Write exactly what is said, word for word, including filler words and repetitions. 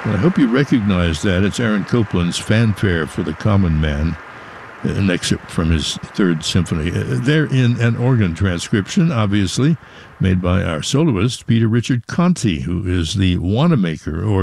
Well, I hope you recognize that. It's Aaron Copland's Fanfare for the Common Man, an excerpt from his Third Symphony. They're in an organ transcription, obviously, made by our soloist, Peter Richard Conti, who is the Wanamaker, or